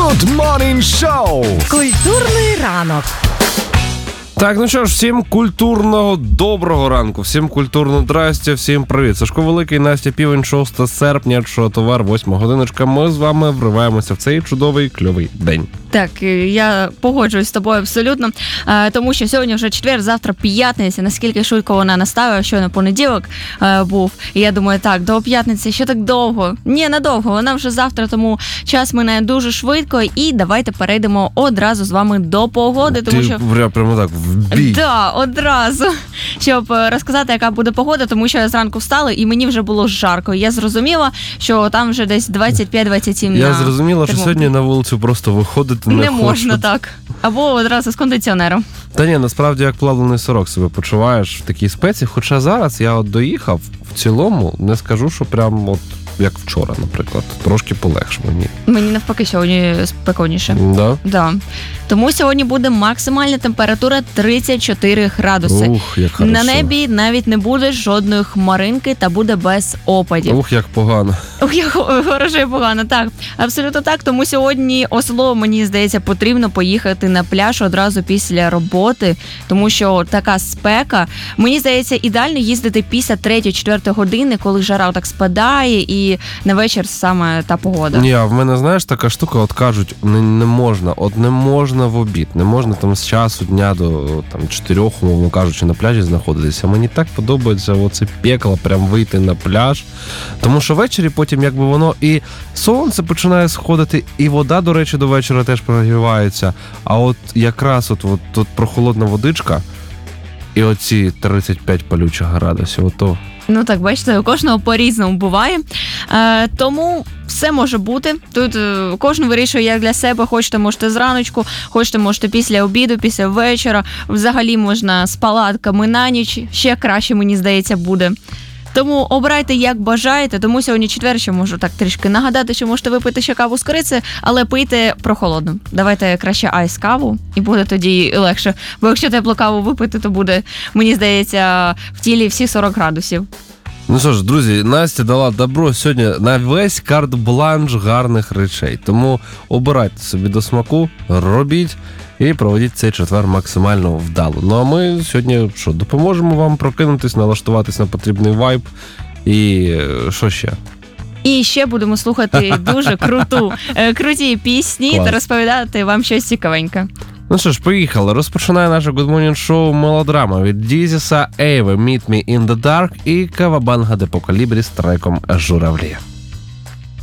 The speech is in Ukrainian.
Good Morning Show! Культурний ранок. Так, ну що ж, всім культурного доброго ранку, всім культурного здрастя, всім привіт. Сашко Великий, Настя Півень, 6 серпня, товар, 8 годиночка. Ми з вами вриваємося в цей чудовий, кльовий день. Так, я погоджуюсь з тобою абсолютно, тому що сьогодні вже четвер, завтра п'ятниця, наскільки швидко вона наставила, щойно понеділок був. І я думаю, так, до п'ятниці ще так довго. Ні, недовго, вона вже завтра, тому час минає дуже швидко. І давайте перейдемо одразу з вами до погоди, тому що... Прямо так, в бій. Да, одразу, щоб розказати, яка буде погода, тому що я зранку встала і мені вже було жарко. Я зрозуміла, що там вже десь 25-27 Я зрозуміла, що сьогодні на вулицю просто виходити не можна так. Або одразу з кондиціонером. Та ні, насправді як плавлений сирок себе почуваєш в такій спеці. Хоча зараз я от доїхав, в цілому не скажу, що прям от як вчора, наприклад. Трошки полегше мені. Мені навпаки сьогодні спекотніше. Да? Да. Тому сьогодні буде максимальна температура 34 градуси. Ух, як хорошо. На небі навіть не буде жодної хмаринки та буде без опадів. Ух, як погано. Ух, як хорошо і погано, так. Абсолютно так, тому сьогодні особливо, мені здається, потрібно поїхати на пляж одразу після роботи, тому що така спека. Мені здається, ідеально їздити після 3-4 години, коли жара так спадає і на вечір саме та погода. Ні, а в мене, знаєш, така штука, от кажуть, не можна в обід, не можна там з часу дня до там 4, умовно кажучи, на пляжі знаходитися. Мені так подобається оце пекло, прям вийти на пляж, тому що ввечері потім якби воно і сонце починає сходити, і вода, до речі, до вечора теж прогрівається, а от якраз от тут прохолодна водичка і оці 35 палючих градусів, ото. Ну так, бачите, у кожного по-різному буває. Тому все може бути. Тут кожен вирішує, як для себе. Хочете, можете зраночку, хочете, можете після обіду, після вечора. Взагалі можна з палатками на ніч. Ще краще, мені здається, буде. Тому обирайте, як бажаєте. Тому сьогодні четвер, ще можу так трішки нагадати, що можете випити ще каву з кориці, але пийте прохолодну. Давайте краще айс-каву, і буде тоді легше. Бо якщо теплу каву випити, то буде, мені здається, в тілі всі 40 градусів. Ну що ж, друзі, Настя дала добро сьогодні на весь карт-бланш гарних речей. Тому обирайте собі до смаку, робіть і проведіть цей четвер максимально вдало. Ну а ми сьогодні допоможемо вам прокинутись, налаштуватись на потрібний вайб. І що ще? І ще будемо слухати дуже круті пісні. Клас. Та розповідати вам щось цікавеньке. Ну що ж, поїхали. Розпочинає наше Good Morning Show мелодрама від Дізіса Ейви «Meet Me in the Dark» і Кавабанга де Покалібрі з треком «Журавлі».